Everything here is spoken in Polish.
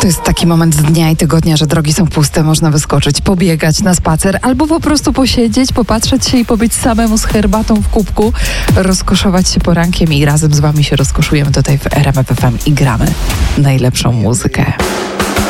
To jest taki moment dnia i tygodnia, że drogi są puste, można wyskoczyć, pobiegać na spacer albo po prostu posiedzieć, popatrzeć się i pobyć samemu z herbatą w kubku, rozkoszować się porankiem i razem z wami się rozkoszujemy tutaj w RMF FM i gramy najlepszą muzykę.